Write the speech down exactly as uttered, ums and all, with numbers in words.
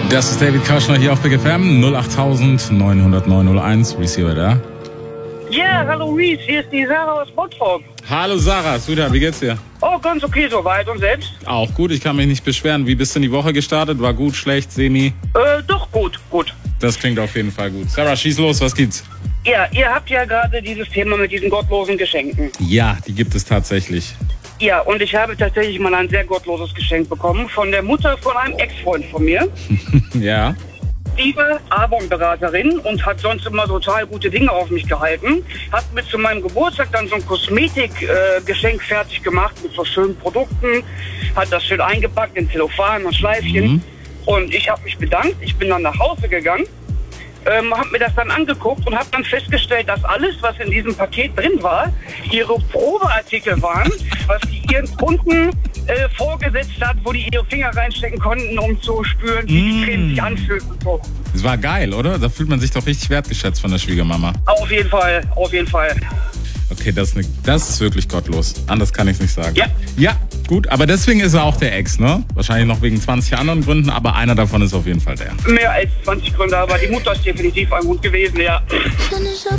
Das ist David Kauschner hier auf Big F M null acht neun null neun null eins. Reese hier, da. Ja, hallo Reese, hier ist die Sarah aus Bottrop. Hallo Sarah, Sweetheart, wie geht's dir? Oh, ganz okay soweit. Und selbst? Auch gut, ich kann mich nicht beschweren. Wie bist du in die Woche gestartet? War gut, schlecht, semi? Äh, doch gut, gut. Das klingt auf jeden Fall gut. Sarah, schieß los, was gibt's? Ja, ihr habt ja gerade dieses Thema mit diesen gottlosen Geschenken. Ja, die gibt es tatsächlich. Ja, und ich habe tatsächlich mal ein sehr gottloses Geschenk bekommen von der Mutter von einem Ex-Freund von mir. Ja. Die war Avon-Beraterin und hat sonst immer total gute Dinge auf mich gehalten. Hat mir zu meinem Geburtstag dann so ein Kosmetikgeschenk äh, fertig gemacht mit so schönen Produkten. Hat das schön eingepackt in Zellophan und Schleifchen. Mhm. Und ich habe mich bedankt. Ich bin dann nach Hause gegangen. Ähm, habe mir das dann angeguckt und habe dann festgestellt, dass alles, was in diesem Paket drin war, ihre Probeartikel waren, was die ihren Kunden äh, vorgesetzt hat, wo die ihre Finger reinstecken konnten, um zu spüren, wie die Creme sich anfühlt und so. Das war geil, oder? Da fühlt man sich doch richtig wertgeschätzt von der Schwiegermama. Auf jeden Fall, auf jeden Fall. Okay, das ist, ne, das ist wirklich gottlos. Anders kann ich es nicht sagen. Ja. Ja, gut, aber deswegen ist er auch der Ex, ne? Wahrscheinlich noch wegen zwanzig anderen Gründen, aber einer davon ist auf jeden Fall der. Mehr als zwanzig Gründe, aber die Mutter ist definitiv ein Grund gewesen, ja.